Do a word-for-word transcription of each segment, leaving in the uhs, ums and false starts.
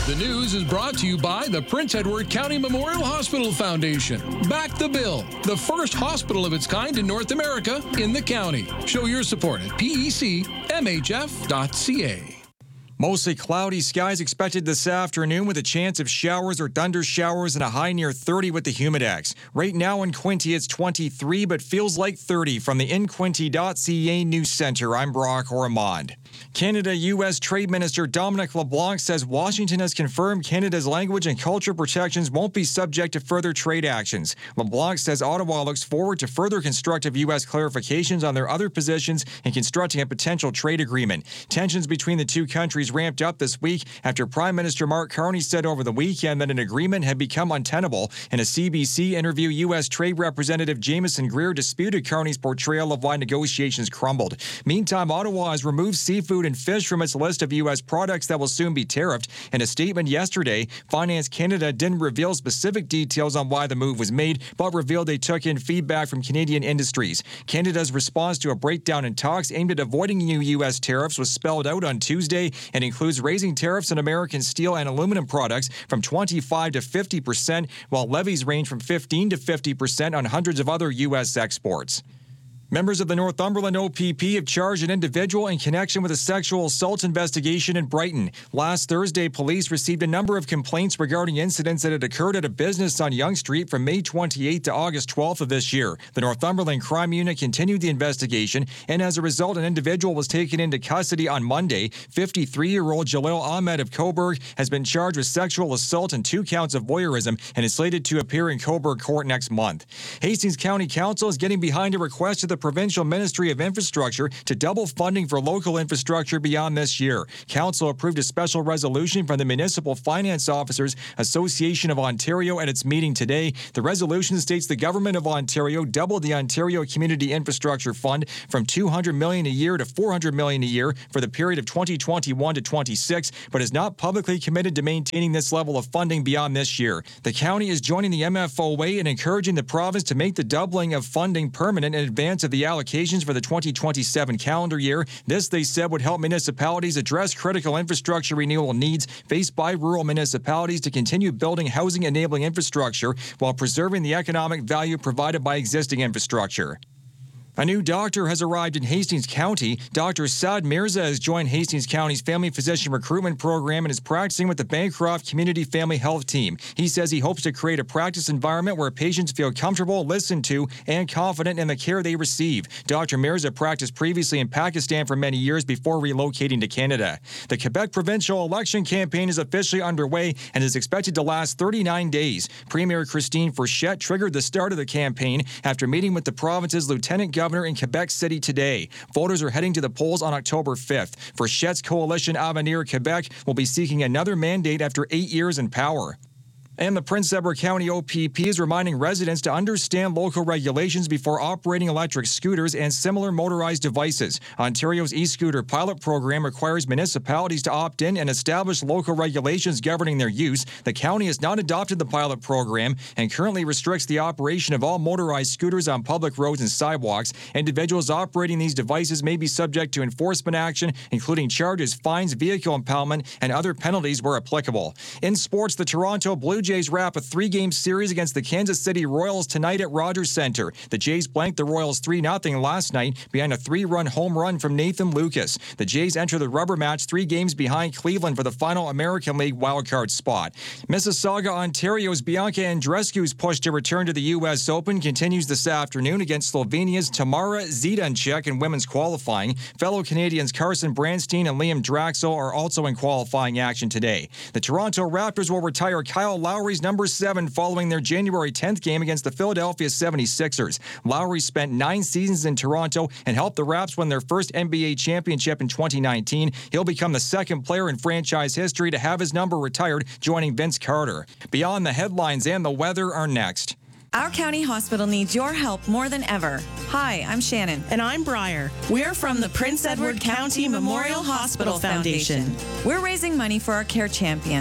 The news is brought to you by the Prince Edward County Memorial Hospital Foundation. Back the Bill, the first hospital of its kind in North America in the county. Show your support at P E C M H F dot C A. Mostly cloudy skies expected this afternoon with a chance of showers or thunder showers and a high near thirty with the humidex. Right now in Quinte it's twenty-three but feels like thirty. From the in quinte dot C A News Center, I'm Brock Ormond. Canada U S Trade Minister Dominic LeBlanc says Washington has confirmed Canada's language and culture protections won't be subject to further trade actions. LeBlanc says Ottawa looks forward to further constructive U S clarifications on their other positions in constructing a potential trade agreement. Tensions between the two countries ramped up this week after Prime Minister Mark Carney said over the weekend that an agreement had become untenable. In a C B C interview, U S Trade Representative Jameson Greer disputed Carney's portrayal of why negotiations crumbled. Meantime, Ottawa has removed seafood and fish from its list of U S products that will soon be tariffed. In a statement yesterday, Finance Canada didn't reveal specific details on why the move was made, but revealed they took in feedback from Canadian industries. Canada's response to a breakdown in talks aimed at avoiding new U S tariffs was spelled out on Tuesday and includes raising tariffs on American steel and aluminum products from twenty-five to fifty percent, while levies range from fifteen to fifty percent on hundreds of other U S exports. Members of the Northumberland O P P have charged an individual in connection with a sexual assault investigation in Brighton. Last Thursday, police received a number of complaints regarding incidents that had occurred at a business on Yonge Street from May twenty-eighth to August twelfth of this year. The Northumberland Crime Unit continued the investigation, and as a result, an individual was taken into custody on Monday. fifty-three-year-old Jalil Ahmed of Coburg has been charged with sexual assault and two counts of voyeurism and is slated to appear in Coburg Court next month. Hastings County Council is getting behind a request of the Provincial Ministry of Infrastructure to double funding for local infrastructure beyond this year. Council approved a special resolution from the Municipal Finance Officers Association of Ontario at its meeting today. The resolution states the Government of Ontario doubled the Ontario Community Infrastructure Fund from two hundred million dollars a year to four hundred million dollars a year for the period of twenty twenty-one to twenty-six, but is not publicly committed to maintaining this level of funding beyond this year. The county is joining the M F O A and encouraging the province to make the doubling of funding permanent in advance of the allocations for the twenty twenty-seven calendar year. This, they said, would help municipalities address critical infrastructure renewal needs faced by rural municipalities to continue building housing-enabling infrastructure while preserving the economic value provided by existing infrastructure. A new doctor has arrived in Hastings County. Doctor Saad Mirza has joined Hastings County's Family Physician Recruitment Program and is practicing with the Bancroft Community Family Health Team. He says he hopes to create a practice environment where patients feel comfortable, listened to, and confident in the care they receive. Doctor Mirza practiced previously in Pakistan for many years before relocating to Canada. The Quebec provincial election campaign is officially underway and is expected to last thirty-nine days. Premier Christine Fourchette triggered the start of the campaign after meeting with the province's Lieutenant Governor in Quebec City today. Voters are heading to the polls on October fifth. Fourchette's coalition Avenir Quebec will be seeking another mandate after eight years in power. And the Prince Edward County O P P is reminding residents to understand local regulations before operating electric scooters and similar motorized devices. Ontario's e-scooter pilot program requires municipalities to opt in and establish local regulations governing their use. The county has not adopted the pilot program and currently restricts the operation of all motorized scooters on public roads and sidewalks. Individuals operating these devices may be subject to enforcement action, including charges, fines, vehicle impoundment, and other penalties where applicable. In sports, the Toronto Blue Jays wrap a three-game series against the Kansas City Royals tonight at Rogers Centre. The Jays blanked the Royals three nothing last night behind a three-run home run from Nathan Lucas. The Jays enter the rubber match three games behind Cleveland for the final American League wildcard spot. Mississauga, Ontario's Bianca Andreescu's push to return to the U S Open continues this afternoon against Slovenia's Tamara Zidancek in women's qualifying. Fellow Canadians Carson Branstein and Liam Draxel are also in qualifying action today. The Toronto Raptors will retire Kyle Lowry's number seven following their January tenth game against the Philadelphia seventy-sixers. Lowry spent nine seasons in Toronto and helped the Raps win their first N B A championship in twenty nineteen. He'll become the second player in franchise history to have his number retired, joining Vince Carter. Beyond the headlines and the weather are next. Our county hospital needs your help more than ever. Hi, I'm Shannon. And I'm Briar. We're from the Prince Edward County Memorial Hospital Foundation. We're raising money for our care champions.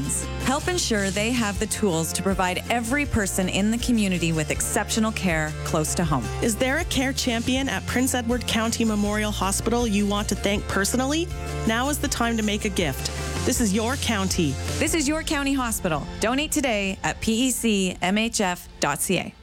Help ensure they have the tools to provide every person in the community with exceptional care close to home. Is there a care champion at Prince Edward County Memorial Hospital you want to thank personally? Now is the time to make a gift. This is your county. This is your county hospital. Donate today at P E C M H F dot C A.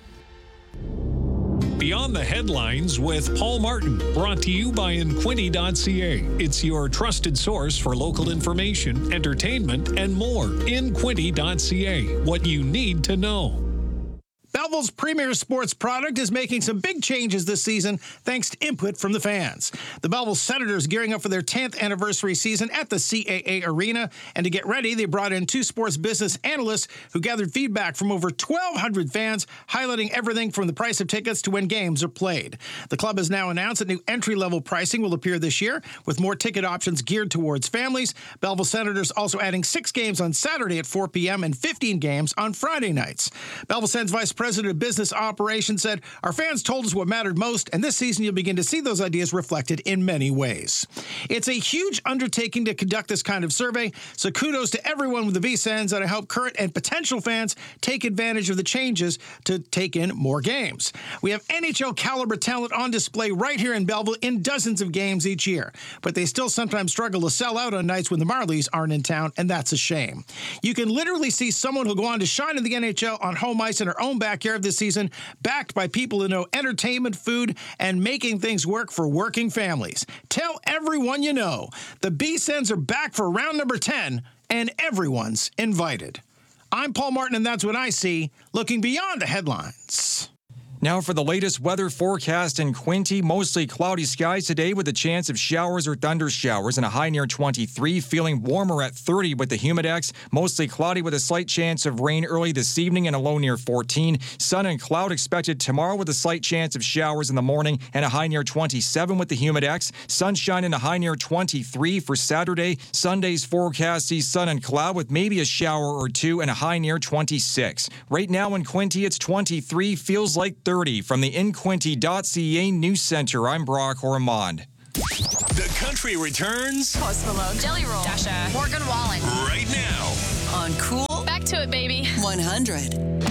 Beyond the Headlines with Paul Martin, brought to you by Inquinty dot C A. It's your trusted source for local information, entertainment, and more. Inquinty dot C A, what you need to know. Belleville's premier sports product is making some big changes this season thanks to input from the fans. The Belleville Senators gearing up for their tenth anniversary season at the C A A Arena. And to get ready, they brought in two sports business analysts who gathered feedback from over twelve hundred fans, highlighting everything from the price of tickets to when games are played. The club has now announced that new entry-level pricing will appear this year, with more ticket options geared towards families. Belleville Senators also adding six games on Saturday at four p.m. and fifteen games on Friday nights. Belleville Sens Vice President President of Business Operations said, "Our fans told us what mattered most, and this season you'll begin to see those ideas reflected in many ways." It's a huge undertaking to conduct this kind of survey, so kudos to everyone with the V-Sens, and I hope current and potential fans take advantage of the changes to take in more games. We have N H L caliber talent on display right here in Belleville in dozens of games each year, but they still sometimes struggle to sell out on nights when the Marlies aren't in town, and that's a shame. You can literally see someone who'll go on to shine in the N H L on home ice in her own backyard this season, backed by people who know entertainment, food, and making things work for working families. Tell everyone you know. The B-Sens are back for round number ten, and everyone's invited. I'm Paul Martin, and that's what I see, looking beyond the headlines. Now for the latest weather forecast in Quinte. Mostly cloudy skies today with a chance of showers or thunder showers and a high near twenty-three. Feeling warmer at thirty with the humidex. Mostly cloudy with a slight chance of rain early this evening and a low near fourteen. Sun and cloud expected tomorrow with a slight chance of showers in the morning and a high near twenty-seven with the humidex. Sunshine and a high near twenty-three for Saturday. Sunday's forecast sees sun and cloud with maybe a shower or two and a high near twenty-six. Right now in Quinte, it's twenty-three. Feels like thirty. From the Inquinty dot C A News Center, I'm Brock Ormond. The country returns. Post Malone, Jelly Roll, Dasha, Morgan Wallen. Right now. On Cool. Back to it, baby. one hundred.